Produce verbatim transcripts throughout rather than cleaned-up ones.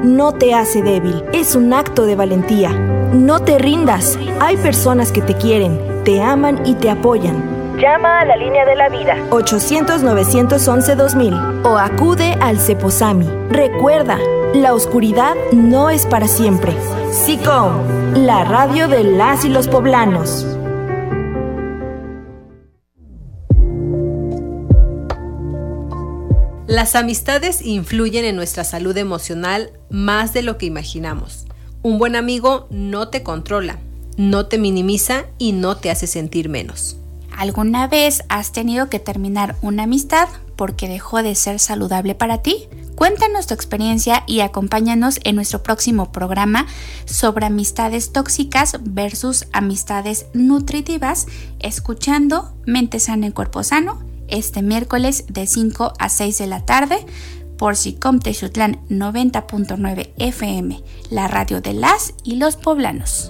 no te hace débil, es un acto de valentía. No te rindas, hay personas que te quieren, te aman y te apoyan. Llama a la línea de la vida ochocientos, novecientos once, dos mil o acude al Ceposami. Recuerda, la oscuridad no es para siempre. SICOM, la radio de las y los poblanos. Las amistades influyen en nuestra salud emocional más de lo que imaginamos. Un buen amigo no te controla, no te minimiza y no te hace sentir menos. ¿Alguna vez has tenido que terminar una amistad porque dejó de ser saludable para ti? Cuéntanos tu experiencia y acompáñanos en nuestro próximo programa sobre amistades tóxicas versus amistades nutritivas, escuchando Mente Sana y Cuerpo Sano, este miércoles de cinco a seis de la tarde por SICOM Texutlán noventa punto nueve F M, la radio de las y los poblanos.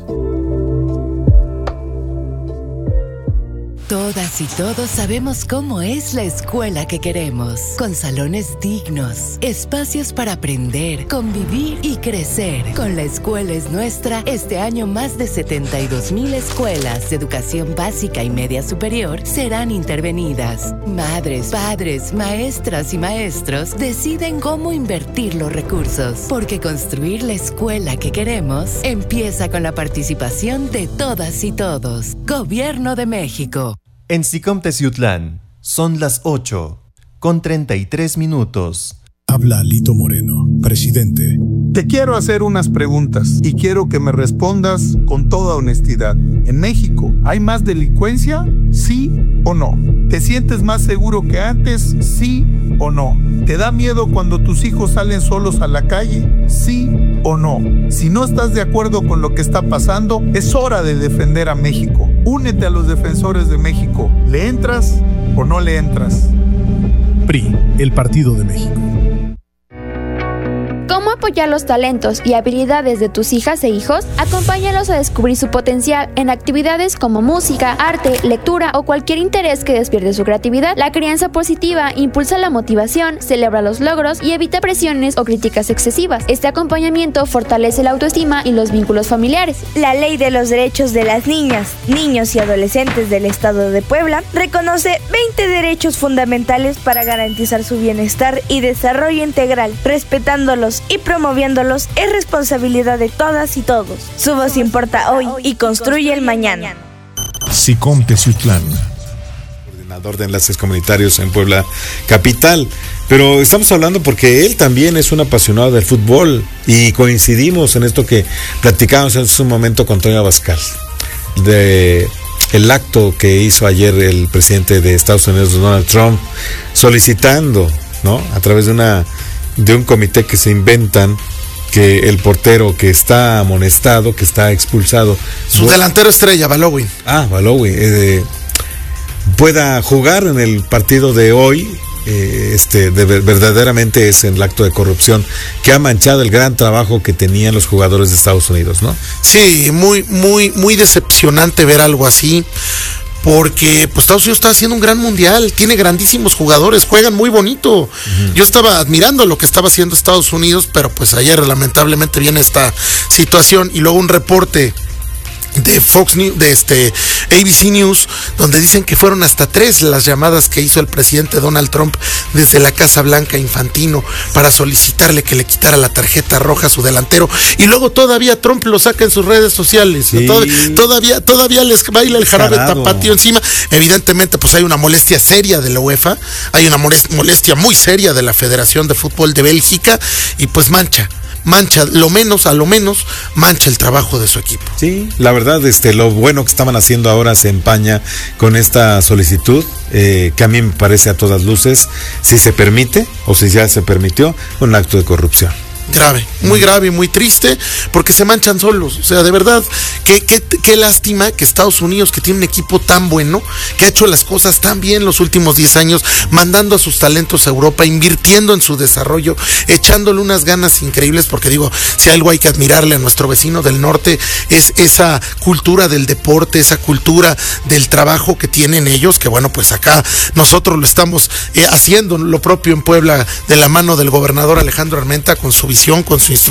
Todas y todos sabemos cómo es la escuela que queremos, con salones dignos, espacios para aprender, convivir y crecer. Con La Escuela es Nuestra, este año más de setenta y dos mil escuelas de educación básica y media superior serán intervenidas. Madres, padres, maestras y maestros deciden cómo invertir los recursos, porque construir la escuela que queremos empieza con la participación de todas y todos. Gobierno de México. En SICOM Texutlán son las ocho con treinta y tres minutos. Habla Lito Moreno, presidente. Te quiero hacer unas preguntas y quiero que me respondas con toda honestidad. ¿En México hay más delincuencia? ¿Sí o no? ¿Te sientes más seguro que antes? ¿Sí o no? ¿Te da miedo cuando tus hijos salen solos a la calle? ¿Sí o no? Si no estás de acuerdo con lo que está pasando, es hora de defender a México. Únete a los defensores de México. ¿Le entras o no le entras? P R I, el Partido de México. ¿Cómo apoyar los talentos y habilidades de tus hijas e hijos? Acompáñalos a descubrir su potencial en actividades como música, arte, lectura o cualquier interés que despierte su creatividad. La crianza positiva impulsa la motivación, celebra los logros y evita presiones o críticas excesivas. Este acompañamiento fortalece la autoestima y los vínculos familiares. La Ley de los Derechos de las Niñas, Niños y Adolescentes del Estado de Puebla reconoce veinte derechos fundamentales para garantizar su bienestar y desarrollo integral, respetándolos y promoviéndolos es responsabilidad de todas y todos. Su voz importa hoy y construye el mañana. SICOM Texutlán. Coordinador de enlaces comunitarios en Puebla Capital. Pero estamos hablando porque él también es un apasionado del fútbol y coincidimos en esto que platicábamos hace un momento con Antonio Abascal, de el acto que hizo ayer el presidente de Estados Unidos, Donald Trump, solicitando, ¿no?, a través de una de un comité que se inventan, que el portero que está amonestado, que está expulsado, su delantero estrella, Balogun, ah, Balogun, eh, pueda jugar en el partido de hoy. Eh, este de, verdaderamente es el acto de corrupción que ha manchado el gran trabajo que tenían los jugadores de Estados Unidos, ¿no? Sí, muy, muy, muy decepcionante ver algo así. Porque pues Estados Unidos está haciendo un gran mundial, tiene grandísimos jugadores, juegan muy bonito. Uh-huh. Yo estaba admirando lo que estaba haciendo Estados Unidos, pero pues ayer lamentablemente viene esta situación y luego un reporte de Fox News, de este A B C News, donde dicen que fueron hasta tres las llamadas que hizo el presidente Donald Trump desde la Casa Blanca a Infantino para solicitarle que le quitara la tarjeta roja a su delantero, y luego todavía Trump lo saca en sus redes sociales, sí. Tod- todavía todavía les baila el jarabe tapatío encima. Evidentemente pues hay una molestia seria de la UEFA, hay una molestia muy seria de la Federación de Fútbol de Bélgica, y pues mancha mancha, lo menos, a lo menos, mancha el trabajo de su equipo. Sí, la verdad, este, lo bueno que estaban haciendo ahora se empaña con esta solicitud, eh, que a mí me parece a todas luces, si se permite, o si ya se permitió, un acto de corrupción. Grave, muy grave y muy triste, porque se manchan solos. O sea, de verdad, qué, qué, qué lástima que Estados Unidos, que tiene un equipo tan bueno, que ha hecho las cosas tan bien los últimos diez años, mandando a sus talentos a Europa, invirtiendo en su desarrollo, echándole unas ganas increíbles, porque digo, si algo hay que admirarle a nuestro vecino del norte, es esa cultura del deporte, esa cultura del trabajo que tienen ellos, que bueno, pues acá nosotros lo estamos eh, haciendo lo propio en Puebla, de la mano del gobernador Alejandro Armenta, con su visión, con su